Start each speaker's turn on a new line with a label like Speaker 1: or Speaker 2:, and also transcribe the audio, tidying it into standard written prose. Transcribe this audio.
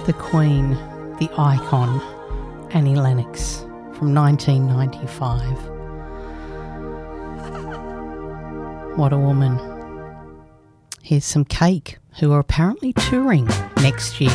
Speaker 1: The Queen, the icon, Annie Lennox from 1995. What a woman. Here's some Cake, who are apparently touring next year.